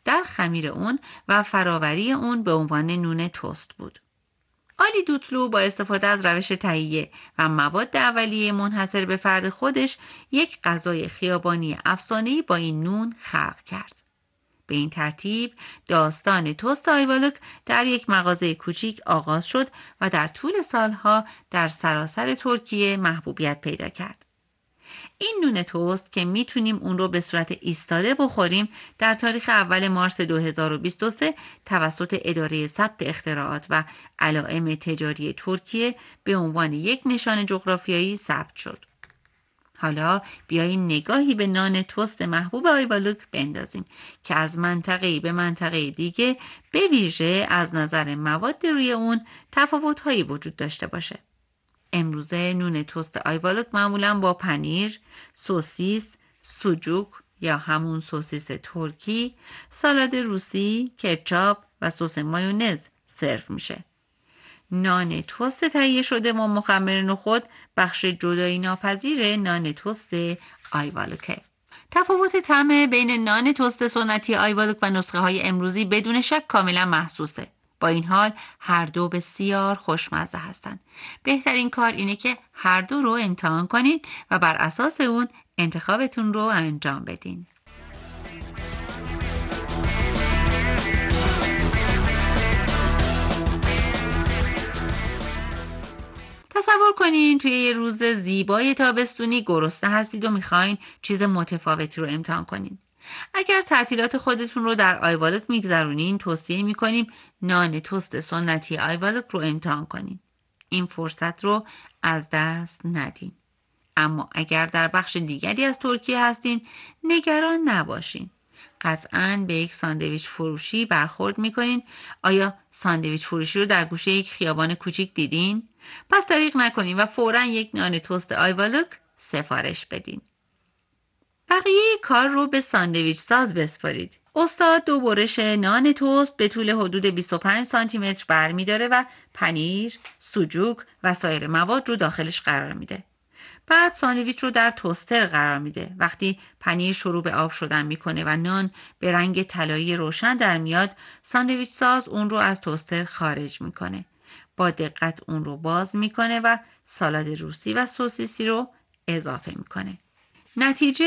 در خمیر اون و فراوری اون به عنوان نون تست بود. آلی دوتلو با استفاده از روش تهیه و مواد اولیه منحصر به فرد خودش یک غذای خیابانی افسانه‌ای با این نون خلق کرد. به این ترتیب داستان تست آیوالک در یک مغازه کوچیک آغاز شد و در طول سالها در سراسر ترکیه محبوبیت پیدا کرد. این نون تست که میتونیم اون رو به صورت ایستاده بخوریم در تاریخ اول مارس 2023 توسط اداره ثبت اختراعات و علائم تجاری ترکیه به عنوان یک نشان جغرافیایی ثبت شد. حالا بیایید نگاهی به نان تست محبوب آیوالک بندازیم که از منطقه‌ای به منطقه دیگه به ویژه از نظر مواد روی اون تفاوت‌هایی وجود داشته باشه. امروزه نون تست آیوالک معمولاً با پنیر، سوسیس، سوجوک یا همون سوسیس ترکی، سالاد روسی، کچاپ و سس مایونز سرو میشه. نان تست تهیه شده با مخمر نخود بخش جدایی ناپذیر نان تست آیوالک. تفاوت طعم بین نان تست سنتی آیوالک و نسخه های امروزی بدون شک کاملا محسوسه. با این حال هر دو بسیار خوشمزه هستند. بهترین کار اینه که هر دو رو امتحان کنین و بر اساس اون انتخابتون رو انجام بدین. تصور کنین توی یه روز زیبای تابستونی گرسنه هستید و میخواین چیز متفاوتی رو امتحان کنین. اگر تعطیلات خودتون رو در آیوالک میگذرونین توصیه میکنیم نان تست سنتی آیوالک رو امتحان کنین. این فرصت رو از دست ندین. اما اگر در بخش دیگری از ترکیه هستین نگران نباشین. قطعاً به یک ساندویچ فروشی برخورد میکنین. آیا ساندویچ فروشی رو در گوشه یک خیابان کوچیک دیدین؟ پس دریغ نکنین و فوراً یک نان تست آیوالک سفارش بدین. بقیه کار رو به ساندویچ ساز بسپارید. استاد 2 برش نان تست به طول حدود 25 سانتی متر برمی‌داره و پنیر، سوجوک و سایر مواد رو داخلش قرار میده. بعد ساندویچ رو در توستر قرار میده. وقتی پنیر شروع به آب شدن میکنه و نان به رنگ طلایی روشن در میاد، ساندویچ ساز اون رو از توستر خارج میکنه. با دقت اون رو باز میکنه و سالاد روسی و سوسیسی رو اضافه میکنه. نتیجه